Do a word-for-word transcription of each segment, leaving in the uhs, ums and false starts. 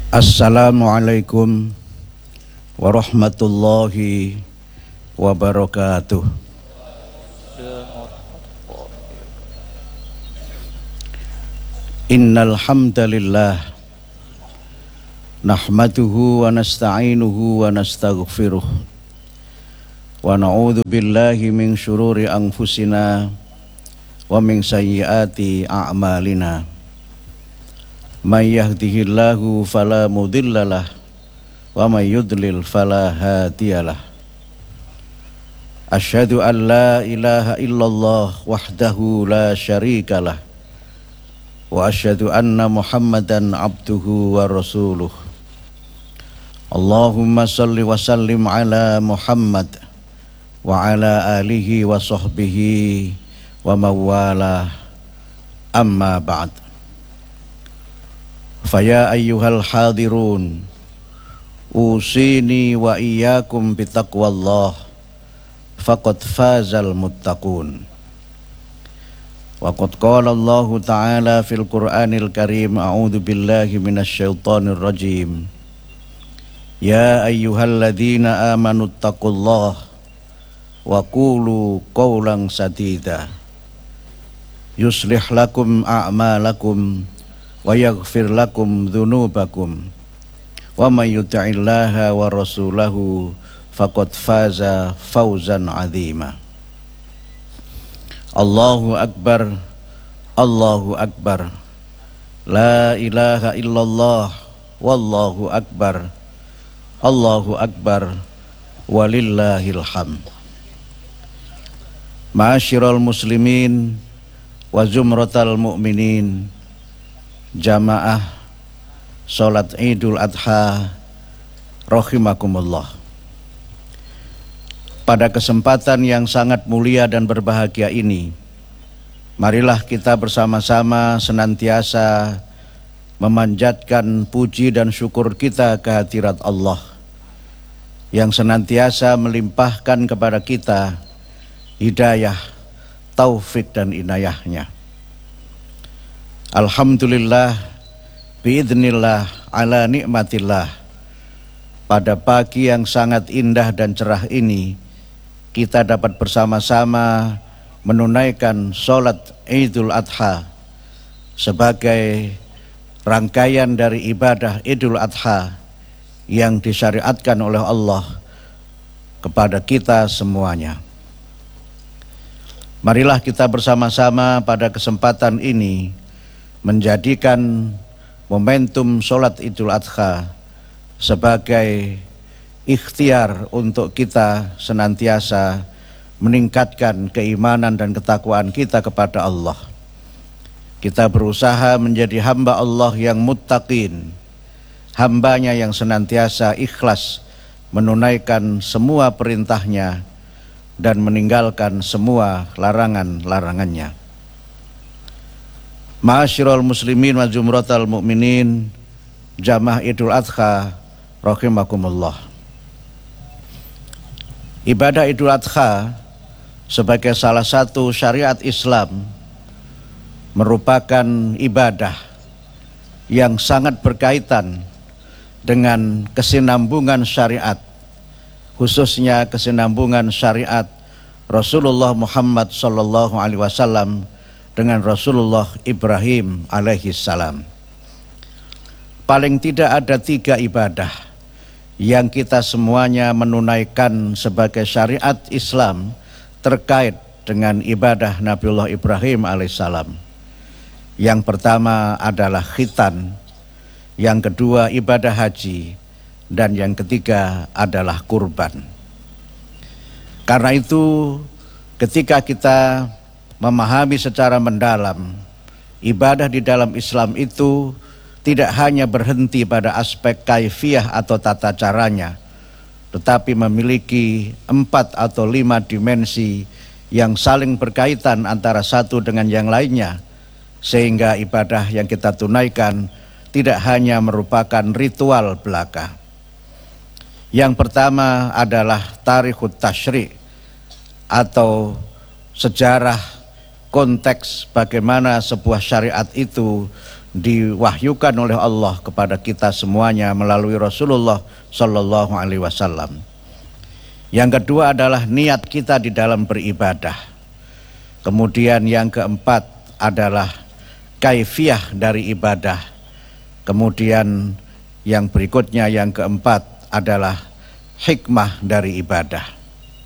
Assalamualaikum warahmatullahi wabarakatuh. Innal hamdalillah nahmaduhu wa nasta'inuhu wa nastaghfiruh wa na'udzu billahi min syururi anfusina wa min sayyiati a'malina. May yahdihillahu fala mudhillalah wa may yudlil fala hadiyalah. Asyhadu an la ilaha illallah wahdahu la syarikalah wa asyhadu anna Muhammadan abduhu wa rasuluh. Allahumma salli wa sallim ala Muhammad wa ala alihi wa sahbihi wa mawala, amma ba'd. Faya ayyuhal hadirun, usini wa iyyakum bitaqwallah, faqad fazal muttaqun. Wa qad qala Allah ta'ala fil Qur'anil Karim, a'udzu billahi minasy syaithanir rajim. Ya ayyuhalladzina amanu taqullaha wa qulu qawlan sadida yuslih lakum a'malakum wa yaghfir lakum dzunubakum wa may yuti'illaha wa rasulahu faqad faza fawzan 'azima. Allahu akbar, Allahu akbar, la ilaha illallah, wallahu akbar, Allahu akbar, walillahil hamd. Ma'asyiral muslimin wa zumratal mu'minin, jamaah salat Idul Adha rahimakumullah. Pada kesempatan yang sangat mulia dan berbahagia ini, marilah kita bersama-sama senantiasa memanjatkan puji dan syukur kita kehadirat Allah yang senantiasa melimpahkan kepada kita hidayah, taufik dan inayahnya. Alhamdulillah, biidznillah, ala nikmatillah. Pada pagi yang sangat indah dan cerah ini, kita dapat bersama-sama menunaikan sholat Idul Adha sebagai rangkaian dari ibadah Idul Adha yang disyariatkan oleh Allah kepada kita semuanya. Marilah kita bersama-sama pada kesempatan ini menjadikan momentum sholat Idul Adha sebagai ikhtiar untuk kita senantiasa meningkatkan keimanan dan ketakwaan kita kepada Allah. Kita berusaha menjadi hamba Allah yang muttaqin, hambanya yang senantiasa ikhlas menunaikan semua perintahnya dan meninggalkan semua larangan-larangannya. Ma'asyiral muslimin wa zumratal mu'minin, jamaah Idul Adha rahimakumullah. Ibadah Idul Adha sebagai salah satu syariat Islam merupakan ibadah yang sangat berkaitan dengan kesinambungan syariat, khususnya kesinambungan syariat Rasulullah Muhammad sallallahu alaihi wasallam dengan Rasulullah Ibrahim alaihi salam. Paling tidak ada tiga ibadah yang kita semuanya menunaikan sebagai syariat Islam terkait dengan ibadah Nabiullah Ibrahim alaihissalam. Yang pertama adalah khitan, yang kedua ibadah haji, dan yang ketiga adalah kurban. Karena itu ketika kita memahami secara mendalam ibadah di dalam Islam itu tidak hanya berhenti pada aspek kaifiyah atau tata caranya, tetapi memiliki empat atau lima dimensi yang saling berkaitan antara satu dengan yang lainnya, sehingga ibadah yang kita tunaikan tidak hanya merupakan ritual belaka. Yang pertama adalah tarikhut tasyri' atau sejarah konteks bagaimana sebuah syariat itu diwahyukan oleh Allah kepada kita semuanya melalui Rasulullah Sallallahu Alaihi Wasallam. Yang kedua adalah niat kita di dalam beribadah. Kemudian yang keempat adalah kaifiyah dari ibadah. Kemudian yang berikutnya yang keempat adalah hikmah dari ibadah.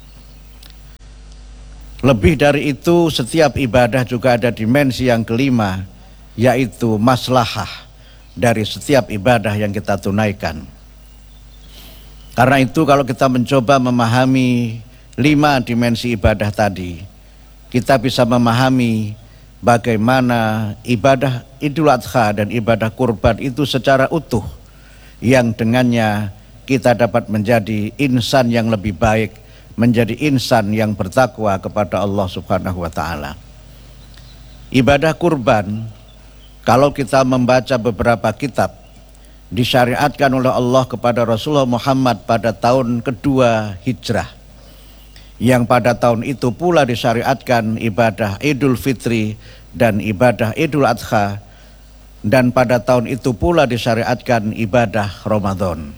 Lebih dari itu, setiap ibadah juga ada dimensi yang kelima, yaitu maslahah dari setiap ibadah yang kita tunaikan. Karena itu kalau kita mencoba memahami lima dimensi ibadah tadi, kita bisa memahami bagaimana ibadah Idul Adha dan ibadah kurban itu secara utuh, yang dengannya kita dapat menjadi insan yang lebih baik, menjadi insan yang bertakwa kepada Allah Subhanahu wa taala. Ibadah kurban, kalau kita membaca beberapa kitab, disyariatkan oleh Allah kepada Rasulullah Muhammad pada tahun kedua hijrah, yang pada tahun itu pula disyariatkan ibadah Idul Fitri dan ibadah Idul Adha, dan pada tahun itu pula disyariatkan ibadah Ramadan.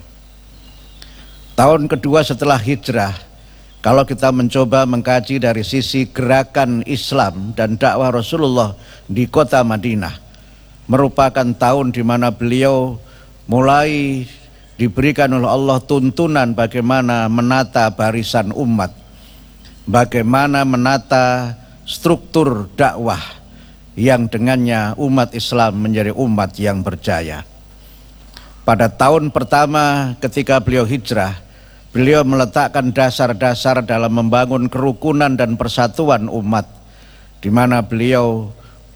Tahun kedua setelah hijrah, kalau kita mencoba mengkaji dari sisi gerakan Islam dan dakwah Rasulullah di kota Madinah, merupakan tahun di mana beliau mulai diberikan oleh Allah tuntunan bagaimana menata barisan umat, bagaimana menata struktur dakwah yang dengannya umat Islam menjadi umat yang berjaya. Pada tahun pertama ketika beliau hijrah, beliau meletakkan dasar-dasar dalam membangun kerukunan dan persatuan umat, di mana beliau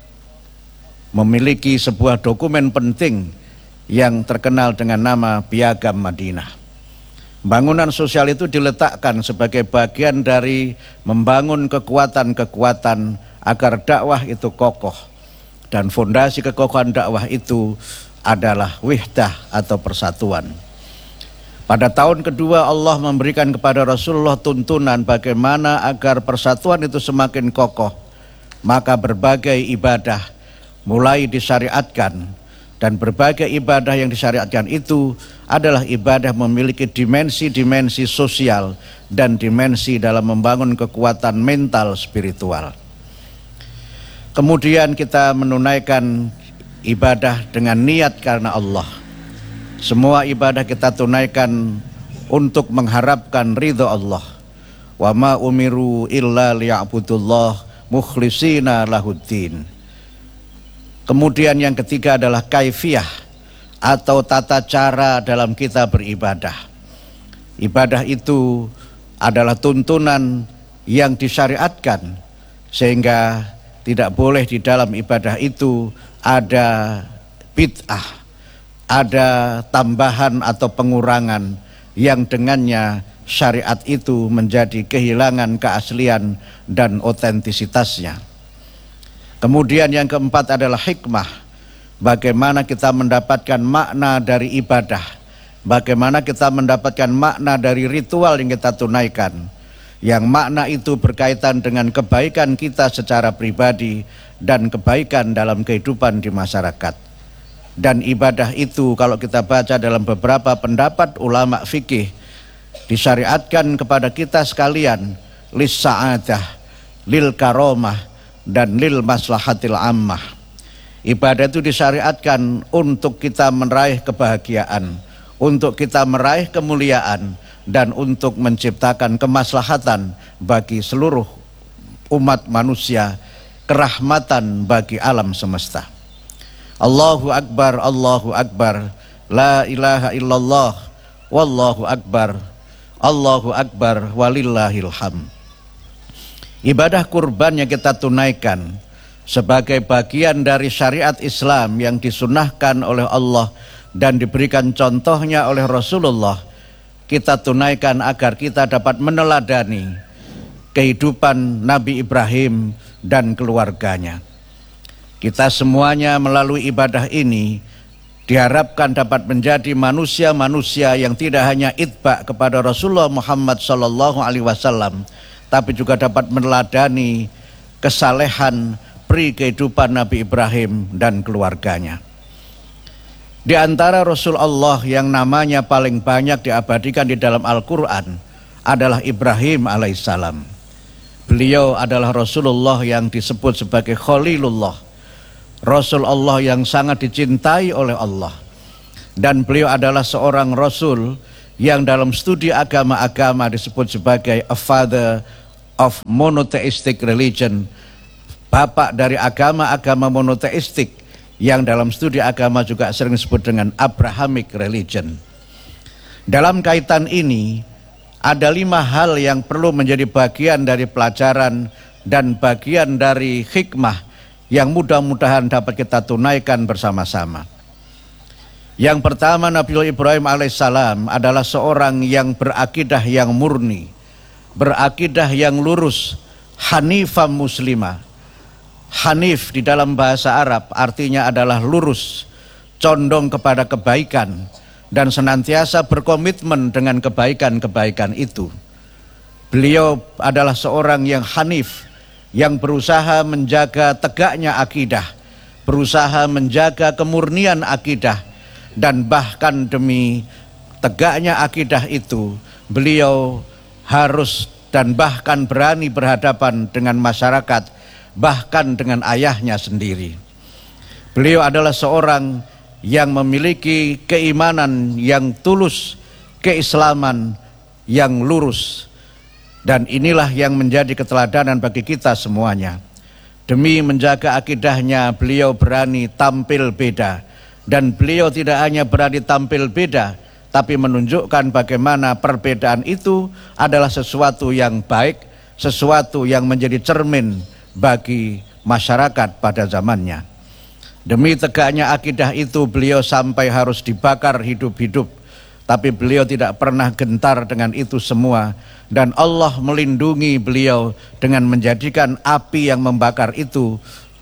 memiliki sebuah dokumen penting yang terkenal dengan nama Piagam Madinah. Bangunan sosial itu diletakkan sebagai bagian dari membangun kekuatan-kekuatan agar dakwah itu kokoh, dan fondasi kekokohan dakwah itu adalah wihdah atau persatuan. Pada tahun kedua Allah memberikan kepada Rasulullah tuntunan bagaimana agar persatuan itu semakin kokoh. Maka berbagai ibadah mulai disyariatkan, dan berbagai ibadah yang disyariatkan itu adalah ibadah memiliki dimensi-dimensi sosial dan dimensi dalam membangun kekuatan mental spiritual. Kemudian kita menunaikan ibadah dengan niat karena Allah. Semua ibadah kita tunaikan untuk mengharapkan ridha Allah. Wa ma umiru illa liya'budullah mukhlishina lahuddin. Kemudian yang ketiga adalah kaifiyah atau tata cara dalam kita beribadah. Ibadah itu adalah tuntunan yang disyariatkan, sehingga tidak boleh di dalam ibadah itu ada bid'ah, ada tambahan atau pengurangan yang dengannya syariat itu menjadi kehilangan keaslian dan otentisitasnya. Kemudian yang keempat adalah hikmah, bagaimana kita mendapatkan makna dari ibadah, bagaimana kita mendapatkan makna dari ritual yang kita tunaikan, yang makna itu berkaitan dengan kebaikan kita secara pribadi dan kebaikan dalam kehidupan di masyarakat. Dan ibadah itu kalau kita baca dalam beberapa pendapat ulama fikih, disyariatkan kepada kita sekalian lis sa'adah, lil karomah, dan lil maslahatil ammah. Ibadah itu disyariatkan untuk kita meraih kebahagiaan, untuk kita meraih kemuliaan, dan untuk menciptakan kemaslahatan bagi seluruh umat manusia, kerahmatan bagi alam semesta. Allahu Akbar, Allahu Akbar, la ilaha illallah, wallahu Akbar, Allahu Akbar, walillahil hamd. Ibadah kurban yang kita tunaikan sebagai bagian dari syariat Islam yang disunnahkan oleh Allah dan diberikan contohnya oleh Rasulullah, kita tunaikan agar kita dapat meneladani kehidupan Nabi Ibrahim dan keluarganya. Kita semuanya melalui ibadah ini diharapkan dapat menjadi manusia-manusia yang tidak hanya itba kepada Rasulullah Muhammad sallallahu alaihi wasallam, tapi juga dapat meneladani kesalehan pri kehidupan Nabi Ibrahim dan keluarganya. Di antara Rasul Allah yang namanya paling banyak diabadikan di dalam Al-Quran adalah Ibrahim alaihissalam. Beliau adalah Rasulullah yang disebut sebagai Khalilullah, Rasul Allah yang sangat dicintai oleh Allah. Dan beliau adalah seorang Rasul yang dalam studi agama-agama disebut sebagai a father of monotheistic religion, bapak dari agama-agama monotheistik, yang dalam studi agama juga sering disebut dengan Abrahamic religion. Dalam kaitan ini ada lima hal yang perlu menjadi bagian dari pelajaran dan bagian dari hikmah yang mudah-mudahan dapat kita tunaikan bersama-sama. Yang pertama, Nabi Ibrahim alaihissalam adalah seorang yang berakidah yang murni, berakidah yang lurus, hanifah muslimah. Hanif di dalam bahasa Arab artinya adalah lurus, condong kepada kebaikan, dan senantiasa berkomitmen dengan kebaikan-kebaikan itu. Beliau adalah seorang yang hanif, yang berusaha menjaga tegaknya akidah, berusaha menjaga kemurnian akidah, dan bahkan demi tegaknya akidah itu, beliau harus dan bahkan berani berhadapan dengan masyarakat, bahkan dengan ayahnya sendiri. Beliau adalah seorang yang memiliki keimanan yang tulus, keislaman yang lurus. Dan inilah yang menjadi keteladanan bagi kita semuanya. Demi menjaga akidahnya, beliau berani tampil beda. Dan beliau tidak hanya berani tampil beda, tapi menunjukkan bagaimana perbedaan itu adalah sesuatu yang baik, sesuatu yang menjadi cermin bagi masyarakat pada zamannya. Demi tegaknya akidah itu, beliau sampai harus dibakar hidup-hidup, tapi beliau tidak pernah gentar dengan itu semua, dan Allah melindungi beliau dengan menjadikan api yang membakar itu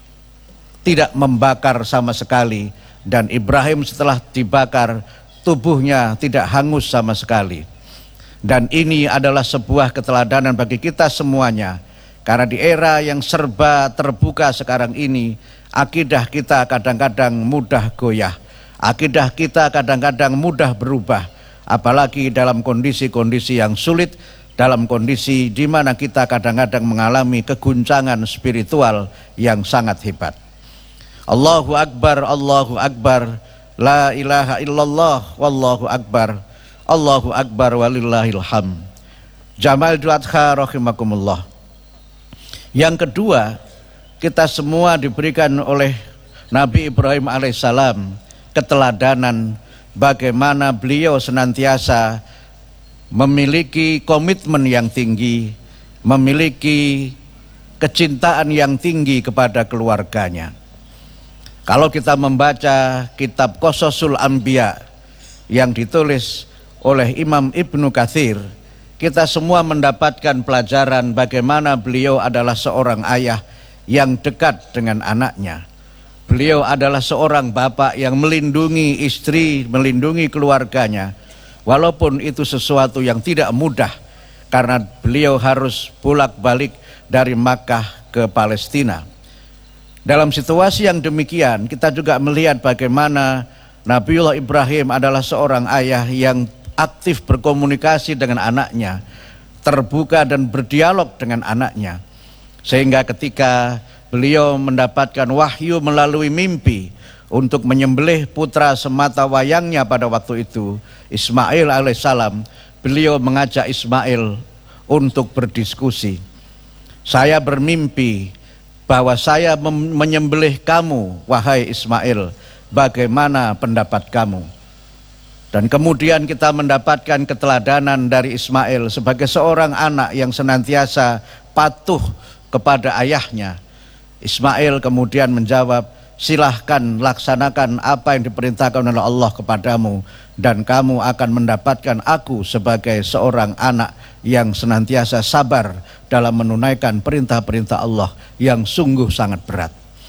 tidak membakar sama sekali, dan Ibrahim setelah dibakar tubuhnya tidak hangus sama sekali. Dan ini adalah sebuah keteladanan bagi kita semuanya. Karena di era yang serba terbuka sekarang ini, akidah kita kadang-kadang mudah goyah, akidah kita kadang-kadang mudah berubah, apalagi dalam kondisi-kondisi yang sulit, dalam kondisi di mana kita kadang-kadang mengalami keguncangan spiritual yang sangat hebat. Allahu Akbar, Allahu Akbar, la ilaha illallah, wallahu akbar, Allahu Akbar walillahil hamd. Jamal Duadha rahimakumullah. Yang kedua, kita semua diberikan oleh Nabi Ibrahim alaihissalam keteladanan bagaimana beliau senantiasa memiliki komitmen yang tinggi, memiliki kecintaan yang tinggi kepada keluarganya. Kalau kita membaca kitab Qasasul Anbiya yang ditulis oleh Imam Ibnu Katsir, kita semua mendapatkan pelajaran bagaimana beliau adalah seorang ayah yang dekat dengan anaknya. Beliau adalah seorang bapak yang melindungi istri, melindungi keluarganya, walaupun itu sesuatu yang tidak mudah, karena beliau harus bolak-balik dari Makkah ke Palestina. Dalam situasi yang demikian, kita juga melihat bagaimana Nabiullah Ibrahim adalah seorang ayah yang aktif berkomunikasi dengan anaknya, terbuka dan berdialog dengan anaknya. Sehingga ketika beliau mendapatkan wahyu melalui mimpi untuk menyembelih putra semata wayangnya pada waktu itu, Ismail alaihissalam, beliau mengajak Ismail untuk berdiskusi. Saya bermimpi bahwa saya menyembelih kamu, wahai Ismail, bagaimana pendapat kamu? Dan kemudian kita mendapatkan keteladanan dari Ismail sebagai seorang anak yang senantiasa patuh kepada ayahnya. Ismail kemudian menjawab, silahkan laksanakan apa yang diperintahkan oleh Allah kepadamu, dan kamu akan mendapatkan aku sebagai seorang anak yang senantiasa sabar dalam menunaikan perintah-perintah Allah yang sungguh sangat berat.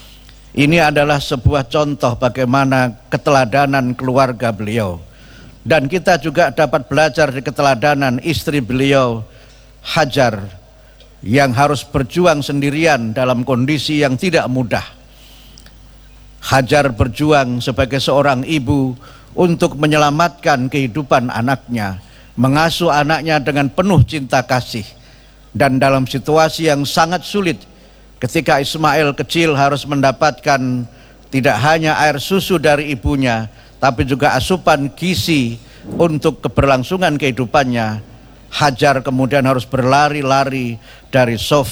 Ini adalah sebuah contoh bagaimana keteladanan keluarga beliau. Dan kita juga dapat belajar di keteladanan istri beliau, Hajar, yang harus berjuang sendirian dalam kondisi yang tidak mudah. Hajar berjuang sebagai seorang ibu untuk menyelamatkan kehidupan anaknya, mengasuh anaknya dengan penuh cinta kasih. Dan dalam situasi yang sangat sulit, ketika Ismail kecil harus mendapatkan tidak hanya air susu dari ibunya, tapi juga asupan gizi untuk keberlangsungan kehidupannya, Hajar kemudian harus berlari-lari dari Sofa